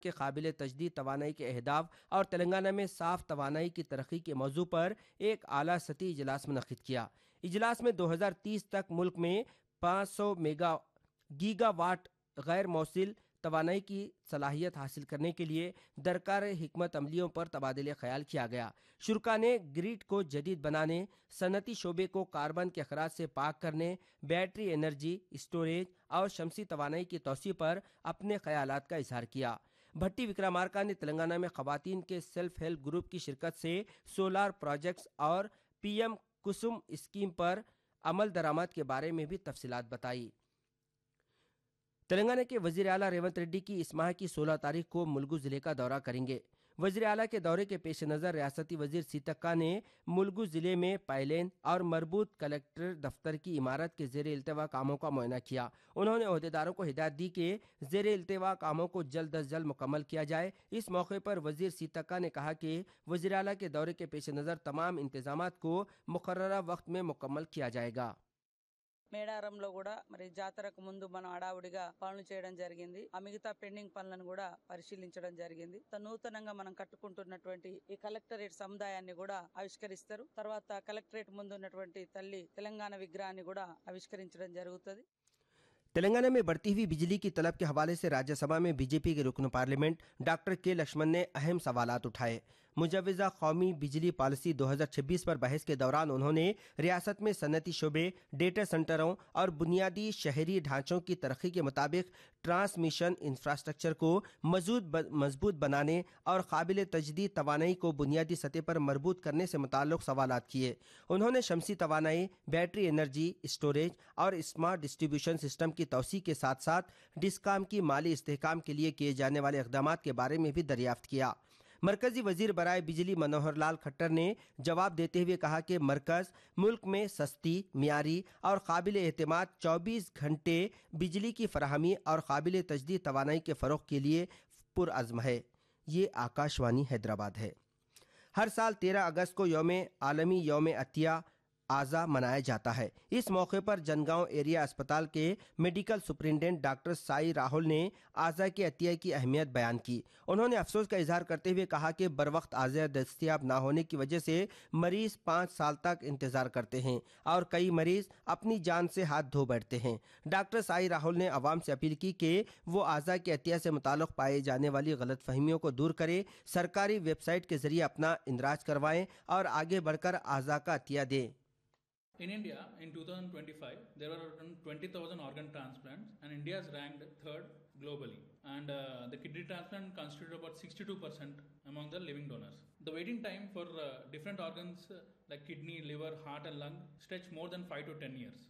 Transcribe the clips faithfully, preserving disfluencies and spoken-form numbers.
کے قابل تجدید توانائی کے اہداف اور تلنگانہ میں صاف توانائی کی ترقی کے موضوع پر ایک اعلیٰ سطحی اجلاس منعقد کیا۔ اجلاس میں دو ہزار تیس تک ملک میں پانچ سو میگا گیگا واٹ غیر موصل توانائی کی صلاحیت حاصل کرنے کے لیے درکار حکمت عملیوں پر تبادلہ خیال کیا گیا۔ شرکا نے گریڈ کو جدید بنانے، صنعتی شعبے کو کاربن کے اخراج سے پاک کرنے، بیٹری انرجی اسٹوریج اور شمسی توانائی کی توسیع پر اپنے خیالات کا اظہار کیا۔ بھٹی وکرمارکا نے تلنگانہ میں خواتین کے سیلف ہیلپ گروپ کی شرکت سے سولار پروجیکٹس اور پی ایم کسم اسکیم پر عمل درآمد کے بارے میں بھی تفصیلات بتائی۔ تلنگانہ کے وزیر اعلیٰ ریونت ریڈی کی اس ماہ کی سولہ تاریخ کو ملگو ضلع کا دورہ کریں گے۔ وزیر اعلیٰ کے دورے کے پیش نظر ریاستی وزیر سیتکا نے ملگو ضلع میں پائلین اور مربوط کلکٹر دفتر کی عمارت کے زیر التوا کاموں کا معائنہ کیا۔ انہوں نے عہدیداروں کو ہدایت دی کہ زیر التوا کاموں کو جلد از جلد مکمل کیا جائے۔ اس موقع پر وزیر سیتکا نے کہا کہ وزیر اعلیٰ کے دورے کے پیش نظر تمام انتظامات کو مقررہ وقت میں مکمل کیا جائے گا۔ మేడారంలో కూడా మరి జాతరకు ముందు మనం అడావుడిగా పనులు చేయడం జరిగింది. ఆ మిగతా పెండింగ్ పనులను కూడా పరిశీలించడం జరిగింది. నూతనంగా మనం కట్టుకుంటున్నటువంటి ఈ కలెక్టరేట్ సముదాయాన్ని కూడా ఆవిష్కరిస్తారు. తర్వాత కలెక్టరేట్ ముందు ఉన్నటువంటి తల్లి తెలంగాణ విగ్రహాన్ని కూడా ఆవిష్కరించడం జరుగుతుంది। تلنگانہ میں بڑھتی ہوئی بجلی کی طلب کے حوالے سے راجیہ سبھا میں بی جے پی کے رکن پارلیمنٹ ڈاکٹر کے لکشمن نے اہم سوالات اٹھائے۔ مجوزہ قومی بجلی پالیسی دو ہزار چھبیس پر بحث کے دوران انہوں نے ریاست میں صنعتی شعبے، ڈیٹا سینٹروں اور بنیادی شہری ڈھانچوں کی ترقی کے مطابق ٹرانسمیشن انفراسٹرکچر کو مضبوط مضبوط بنانے اور قابل تجدید توانائی کو بنیادی سطح پر مربوط کرنے سے متعلق سوالات کیے۔ انہوں نے شمسی توانائی، بیٹری انرجی اسٹوریج اور اسمارٹ ڈسٹریبیوشن سسٹم کی توسیع کے ساتھ ساتھ ڈسکام کی مالی استحکام کے لیے کیے جانے والے اقدامات کے بارے میں بھی دریافت کیا۔ مرکزی وزیر برائے بجلی منوہر لال کھٹر نے جواب دیتے ہوئے کہا کہ مرکز ملک میں سستی، معیاری اور قابل اعتماد چوبیس گھنٹے بجلی کی فراہمی اور قابل تجدید توانائی کے فروغ کے لیے پرعزم ہے۔ یہ آکاش وانی حیدرآباد ہے۔ ہر سال تیرہ اگست کو یوم عالمی یوم عطیہ اعضا منایا جاتا ہے۔ اس موقع پر جنگاؤں ایریا اسپتال کے میڈیکل سپرنٹینڈنٹ ڈاکٹر سائی راہل نے اعضا کے عطیہ کی اہمیت بیان کی۔ انہوں نے افسوس کا اظہار کرتے ہوئے کہا کہ بروقت اعضا دستیاب نہ ہونے کی وجہ سے مریض پانچ سال تک انتظار کرتے ہیں اور کئی مریض اپنی جان سے ہاتھ دھو بیٹھتے ہیں۔ ڈاکٹر سائی راہل نے عوام سے اپیل کی کہ وہ اعضا کے عطیہ سے متعلق پائے جانے والی غلط فہمیوں کو دور کرے، سرکاری ویب سائٹ کے ذریعے اپنا اندراج کروائیں اور آگے بڑھ کر اعضا کا عطیہ دیں۔ In India, in twenty twenty-five, there were around twenty thousand organ transplants, and India is ranked third globally. And uh, the kidney transplant constituted about sixty-two percent among the living donors. The waiting time for uh, different organs uh, like kidney, liver, heart, and lung stretch more than five to ten years.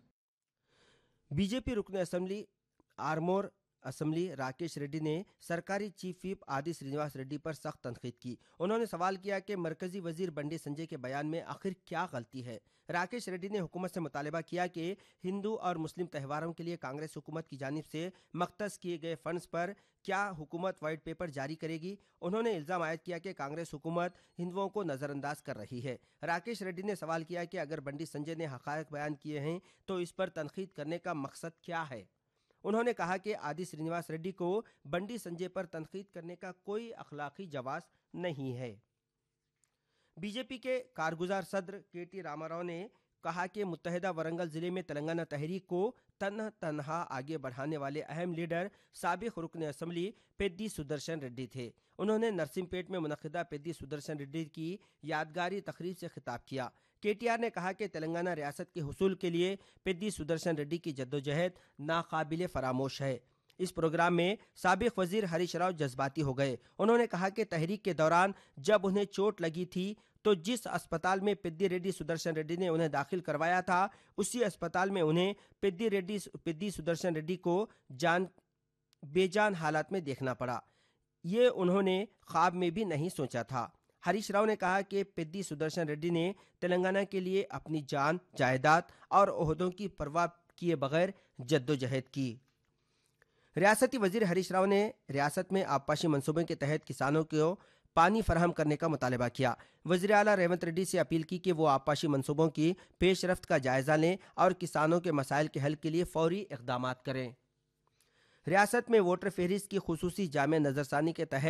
B J پی رکن assembly آرمور assembly Rakesh ready نے سرکاری chief وپ آدی Srinivas ready پر سخت تنقید کی۔ انہوں نے سوال کیا کہ مرکزی وزیر بنڈی سنجے کے بیان میں آخر کیا غلطی ہے۔ راکیش ریڈی نے حکومت سے مطالبہ کیا کہ ہندو اور مسلم تہواروں کے لیے کانگریس حکومت کی جانب سے مختص کیے گئے فنڈز پر کیا حکومت وائٹ پیپر جاری کرے گی۔ انہوں نے الزام عائد کیا کہ کانگریس حکومت ہندوؤں کو نظر انداز کر رہی ہے۔ راکیش ریڈی نے سوال کیا کہ اگر بنڈی سنجے نے حقائق بیان کیے ہیں تو اس پر تنقید کرنے کا مقصد کیا ہے۔ انہوں نے کہا کہ آدی سرینواس ریڈی کو بنڈی سنجے پر تنقید کرنے کا کوئی اخلاقی جواز نہیں ہے۔ بی جے پی کے کارگزار صدر کے ٹی راما راؤ نے کہا کہ متحدہ ورنگل ضلع میں تلنگانہ تحریک کو تنہا تنہا آگے بڑھانے والے اہم لیڈر سابق رکن اسمبلی پیدی سدرشن ریڈی تھے۔ انہوں نے نرسنگ پیٹ میں منعقدہ پیدی سدرشن ریڈی کی یادگاری تقریب سے خطاب کیا۔ کے ٹی آر نے کہا کہ تلنگانہ ریاست کے حصول کے لیے پیدی سدرشن ریڈی کی جدوجہد ناقابل فراموش ہے۔ اس پروگرام میں سابق وزیر ہریش راؤ جذباتی ہو گئے۔ انہوں نے کہا کہ تحریک کے دوران جب انہیں چوٹ لگی تھی تو جس اسپتال میں پیدی ریڈی سدرشن ریڈی نے انہیں داخل کروایا تھا اسی اسپتال میں انہیں پیدی ریڈی پیدی سدرشن ریڈی کو جان بے جان حالات میں دیکھنا پڑا۔ یہ انہوں نے خواب میں بھی نہیں سوچا تھا۔ ہریش راؤ نے کہا کہ پیدی سدرشن ریڈی نے تلنگانہ کے لیے اپنی جان، جائیداد اور عہدوں کی پرواہ کیے بغیر جدوجہد کی۔ ریاستی وزیر ہریش راؤ نے ریاست میں آبپاشی منصوبے کے تحت کسانوں کو پانی فراہم کرنے کا مطالبہ کیا۔ وزیر اعلیٰ ریونت ریڈی سے اپیل کی کہ وہ آبپاشی منصوبوں کی پیش رفت کا جائزہ لیں اور کسانوں کے مسائل کے حل کے لیے فوری اقدامات کریں۔ ریاست میں ووٹر فہرست کی خصوصی جامع نظرثانی کے تحت